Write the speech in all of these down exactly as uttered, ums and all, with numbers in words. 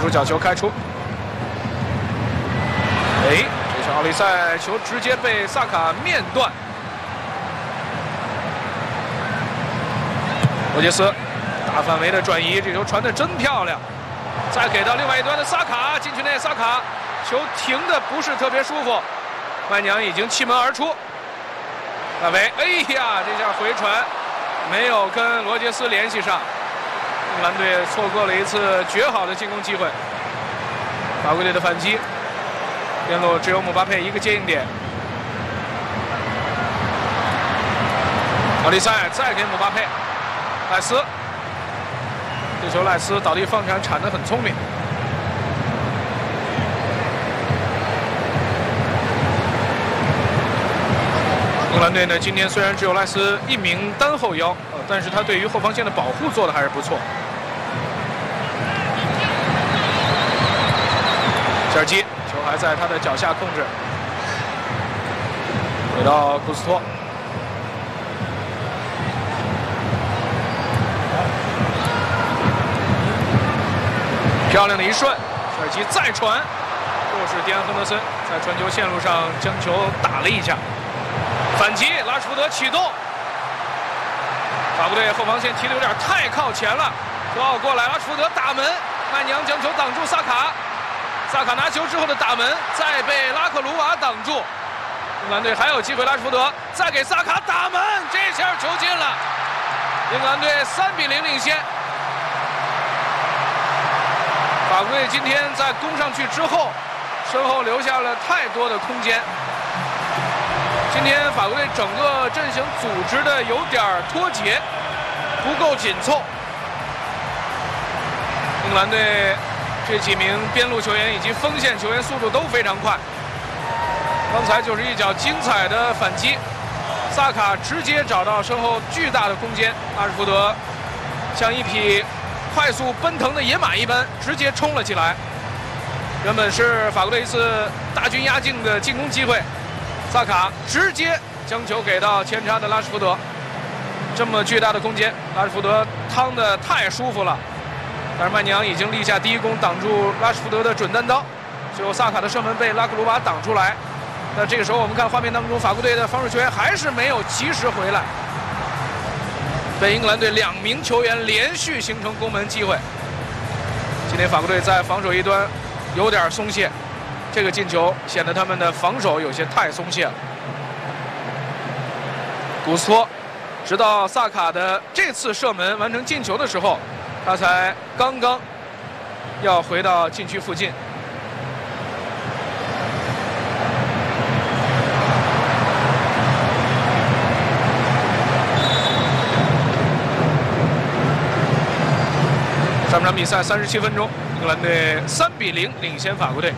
出角球开出。哎，这是奥利塞球直接被萨卡面断。罗杰斯大范围的转移，这球传的真漂亮。再给到另外一端的萨卡，禁区内萨卡球停的不是特别舒服，曼娘已经弃门而出。大维，哎呀，这下回传没有跟罗杰斯联系上，英格兰队错过了一次绝好的进攻机会。法国队的反击，边路只有姆巴佩一个接应点。奥利塞再给姆巴佩，赖斯。这球赖斯倒地放铲铲得很聪明。英格兰队呢，今天虽然只有赖斯一名单后腰，呃，但是他对于后防线的保护做的还是不错。切尔基球还在他的脚下控制，回到库斯托。漂亮的一顺，切尔基再传，又是迪安亨德森在传球线路上将球打了一下，反击，拉什福德启动，法国队后防线踢得有点太靠前了，球奥过来，拉什福德打门，曼娘将球挡住萨卡，萨卡拿球之后的打门，再被拉克鲁瓦挡住，英格兰队还有机会，拉什福德再给萨卡打门，这下球进了，英格兰队三比零领先。法国队今天在攻上去之后，身后留下了太多的空间。今天法国队整个阵型组织的有点脱节，不够紧凑。英格兰队这几名边路球员以及锋线球员速度都非常快。刚才就是一脚精彩的反击，萨卡直接找到身后巨大的空间，阿什福德像一匹快速奔腾的野马一般直接冲了起来，原本是法国队一次大军压境的进攻机会，萨卡直接将球给到前插的拉什福德，这么巨大的空间，拉什福德趟得太舒服了，但是曼娘已经立下第一攻，挡住拉什福德的准单刀，最后萨卡的射门被拉克鲁瓦挡出来。那这个时候我们看画面当中，法国队的防守球员还是没有及时回来，被英格兰队两名球员连续形成攻门机会。今天法国队在防守一端有点松懈，这个进球显得他们的防守有些太松懈了。古斯托直到萨卡的这次射门完成进球的时候，他才刚刚要回到禁区附近。上半场比赛三十七分钟，英格兰队三比零领先法国队。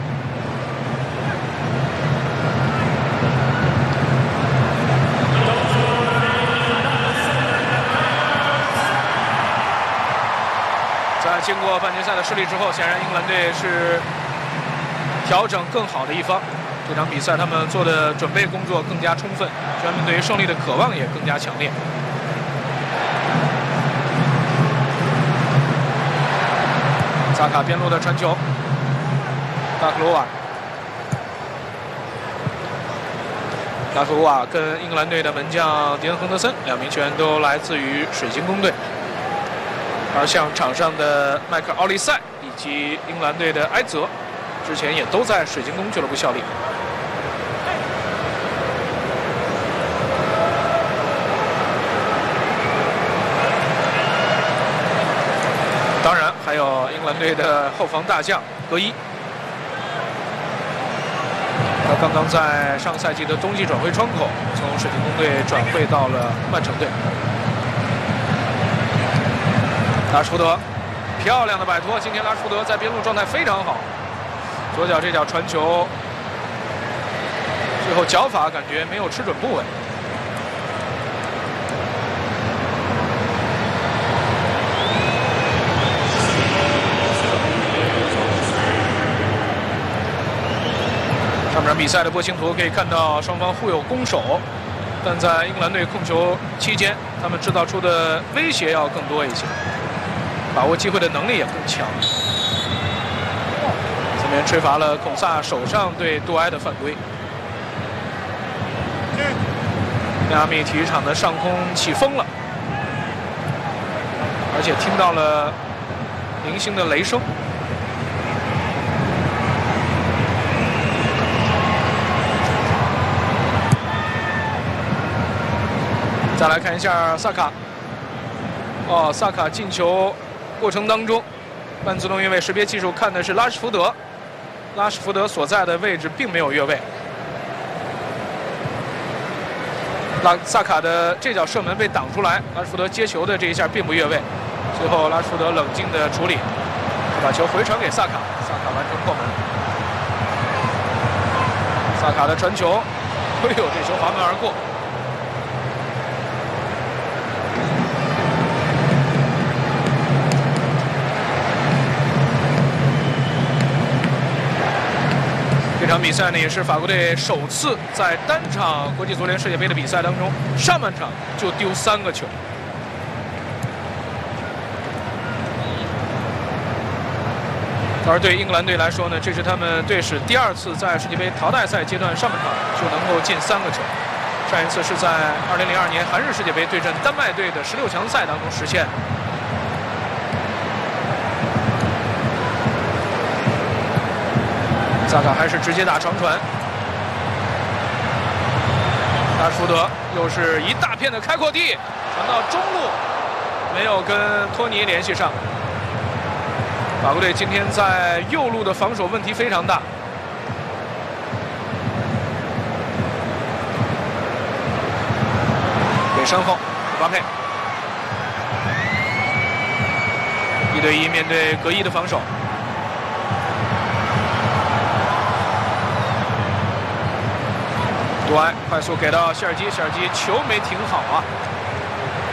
在经过半决赛的失利之后，显然英格兰队是调整更好的一方。这场比赛他们做的准备工作更加充分，他们对于胜利的渴望也更加强烈。萨卡边路的传球，拉克鲁瓦，拉克鲁瓦跟英格兰队的门将迪恩亨德森两名球员都来自于水晶宫队，而像场上的迈克尔奥利塞以及英格兰队的埃泽，之前也都在水晶宫俱乐部效力。当然还有英格兰队的后防大将格伊，他刚刚在上赛季的冬季转会窗口从水晶宫队转会到了曼城队。拉什福德漂亮的摆脱，今天拉什福德在边路状态非常好，左脚这脚传球，最后脚法感觉没有吃准部位。上半场比赛的波形图可以看到，双方互有攻守，但在英格兰队控球期间，他们制造出的威胁要更多一些，把握机会的能力也更强。 边吹罚了孔萨手上对杜埃的犯规。迈阿密体育场的上空起风了，而且听到了零星的雷声。再来看一下萨卡。哦，萨卡进球过程当中，半自动越位识别技术看的是拉什福德，拉什福德所在的位置并没有越位。拉萨卡的这脚射门被挡出来，拉什福德接球的这一下并不越位，最后拉什福德冷静的处理，把球回传给萨卡，萨卡完成破门。萨卡的传球，哎呦，这球滑门而过。这场比赛呢，也是法国队首次在单场国际足联世界杯的比赛当中，上半场就丢三个球。而对英格兰队来说呢，这是他们队史第二次在世界杯淘汰赛阶段上半场就能够进三个球。上一次是在二零零二年韩日世界杯对阵丹麦队的十六强赛当中实现。萨卡还是直接打长传，拉什福德又是一大片的开阔地，传到中路，没有跟托尼联系上。法国队今天在右路的防守问题非常大。给身后，姆巴佩，一对一面对格伊的防守。杜埃快速给到谢尔基，谢尔基球没停好啊！